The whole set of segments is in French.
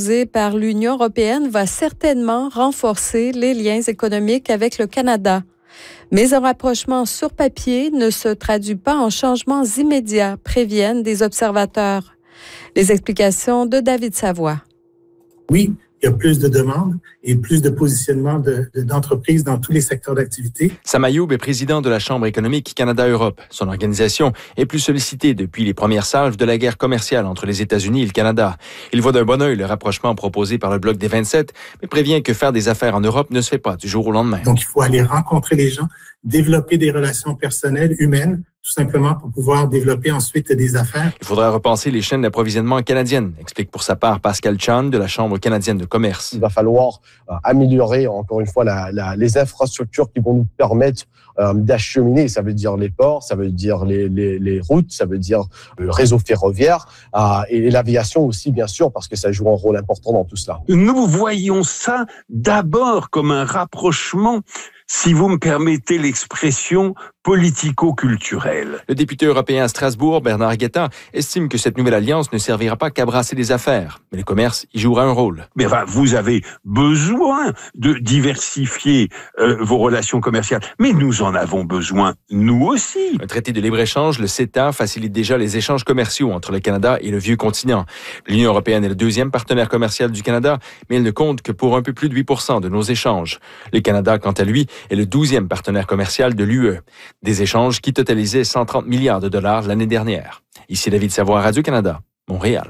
proposé par l'Union européenne va certainement renforcer les liens économiques avec le Canada. Mais un rapprochement sur papier ne se traduit pas en changements immédiats, préviennent des observateurs. Les explications de David Savoie. Oui, il y a plus de demandes et plus de positionnement d'entreprises dans tous les secteurs d'activité. Sam Ayoub est président de la Chambre économique Canada-Europe. Son organisation est plus sollicitée depuis les premières salves de la guerre commerciale entre les États-Unis et le Canada. Il voit d'un bon œil le rapprochement proposé par le Bloc des 27, mais prévient que faire des affaires en Europe ne se fait pas du jour au lendemain. Donc, il faut aller rencontrer les gens, développer des relations personnelles, humaines, tout simplement pour pouvoir développer ensuite des affaires. Il faudra repenser les chaînes d'approvisionnement canadiennes, explique pour sa part Pascal Chan de la Chambre canadienne de commerce. Il va falloir améliorer, encore une fois, les infrastructures qui vont nous permettre d'acheminer. Ça veut dire les ports, ça veut dire les routes, ça veut dire le réseau ferroviaire et l'aviation aussi, bien sûr, parce que ça joue un rôle important dans tout cela. Nous voyons ça d'abord comme un rapprochement, si vous me permettez l'expression, politico-culturel. Le député européen à Strasbourg, Bernard Guetta, estime que cette nouvelle alliance ne servira pas qu'à brasser les affaires, mais le commerce y jouera un rôle. Mais vous avez besoin de diversifier vos relations commerciales, mais nous en avons besoin, nous aussi. Un traité de libre-échange, le CETA, facilite déjà les échanges commerciaux entre le Canada et le vieux continent. L'Union européenne est le deuxième partenaire commercial du Canada, mais elle ne compte que pour un peu plus de 8% de nos échanges. Le Canada, quant à lui, est le 12e partenaire commercial de l'UE. Des échanges qui totalisaient 130 milliards de dollars l'année dernière. Ici David Savoie, Radio-Canada, Montréal.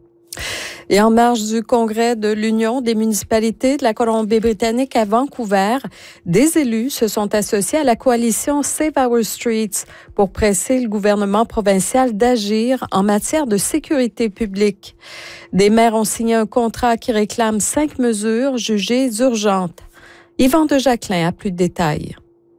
Et en marge du congrès de l'Union des municipalités de la Colombie-Britannique à Vancouver, des élus se sont associés à la coalition Save Our Streets pour presser le gouvernement provincial d'agir en matière de sécurité publique. Des maires ont signé un contrat qui réclame 5 mesures jugées urgentes. Yvan de Jacquelin a plus de détails.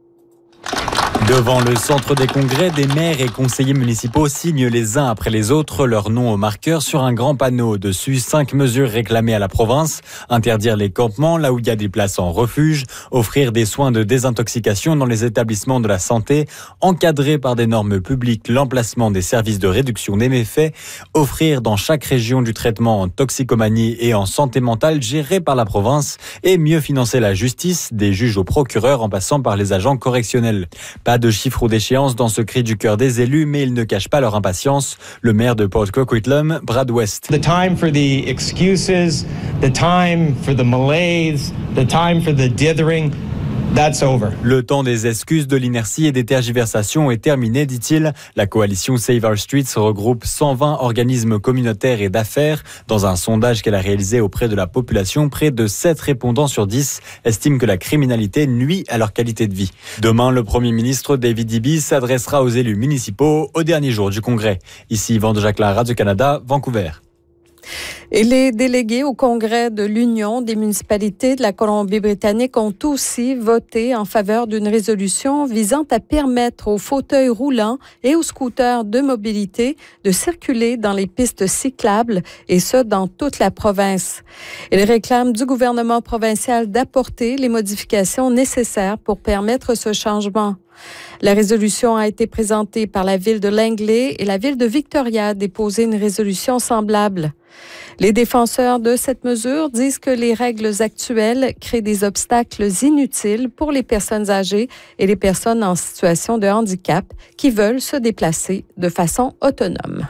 Devant le centre des congrès, des maires et conseillers municipaux signent les uns après les autres leur nom au marqueur sur un grand panneau. Dessus, 5 mesures réclamées à la province. Interdire les campements là où il y a des places en refuge, offrir des soins de désintoxication dans les établissements de la santé, encadrer par des normes publiques l'emplacement des services de réduction des méfaits, offrir dans chaque région du traitement en toxicomanie et en santé mentale géré par la province et mieux financer la justice, des juges aux procureurs en passant par les agents correctionnels. Pas de chiffres ou d'échéance dans ce cri du cœur des élus, mais ils ne cachent pas leur impatience. Le maire de Port Coquitlam, Brad West. The time for the excuses, the time for the malaise, the time for the dithering, that's over. Le temps des excuses, de l'inertie et des tergiversations est terminé, dit-il. La coalition Save Our Streets regroupe 120 organismes communautaires et d'affaires. Dans un sondage qu'elle a réalisé auprès de la population, près de 7 répondants sur 10 estiment que la criminalité nuit à leur qualité de vie. Demain, le Premier ministre David Eby s'adressera aux élus municipaux au dernier jour du Congrès. Ici, Yvan de Jacquelin, Radio-Canada, Vancouver. Et les délégués au congrès de l'Union des municipalités de la Colombie-Britannique ont aussi voté en faveur d'une résolution visant à permettre aux fauteuils roulants et aux scooters de mobilité de circuler dans les pistes cyclables, et ce, dans toute la province. Ils réclament du gouvernement provincial d'apporter les modifications nécessaires pour permettre ce changement. La résolution a été présentée par la ville de Langley et la ville de Victoria a déposé une résolution semblable. Les défenseurs de cette mesure disent que les règles actuelles créent des obstacles inutiles pour les personnes âgées et les personnes en situation de handicap qui veulent se déplacer de façon autonome.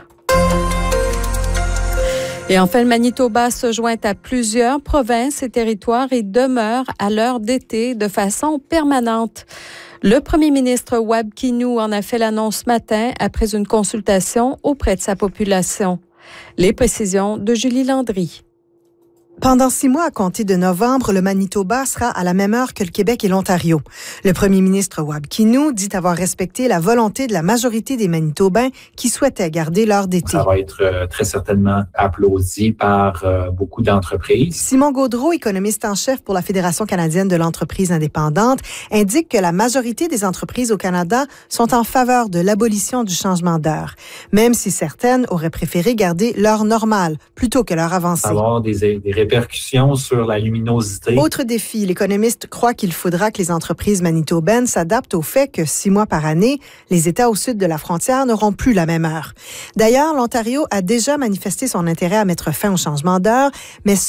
Et enfin, le Manitoba se joint à plusieurs provinces et territoires et demeure à l'heure d'été de façon permanente. Le premier ministre Wab Kinew en a fait l'annonce ce matin après une consultation auprès de sa population. Les précisions de Julie Landry. Pendant 6 mois à compter de novembre, le Manitoba sera à la même heure que le Québec et l'Ontario. Le premier ministre Wab Kinew dit avoir respecté la volonté de la majorité des Manitobains qui souhaitaient garder l'heure d'été. Ça va être très certainement applaudi par beaucoup d'entreprises. Simon Gaudreault, économiste en chef pour la Fédération canadienne de l'entreprise indépendante, indique que la majorité des entreprises au Canada sont en faveur de l'abolition du changement d'heure, même si certaines auraient préféré garder l'heure normale plutôt que l'heure avancée. Avoir des répercussions sur la luminosité. Autre défi, l'économiste croit qu'il faudra que les entreprises manitobaines s'adaptent au fait que 6 mois par année, les États au sud de la frontière n'auront plus la même heure. D'ailleurs, l'Ontario a déjà manifesté son intérêt à mettre fin au changement d'heure, mais